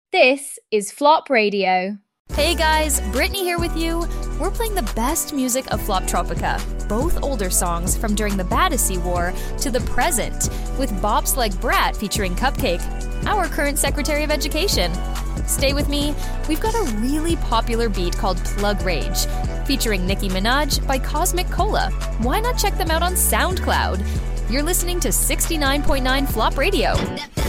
This is Flop Radio. Hey guys, Brittany here with you. We're playing the best music of Floptropica, both older songs from during the Battersea War to the present, with bops like Brat featuring Cupcake, our current Secretary of Education. Stay with me, we've got a really popular beat called Plug Rage, featuring Nicki Minaj by Cosmic Cola. Why not check them out on SoundCloud? You're listening to 69.9 Flop Radio.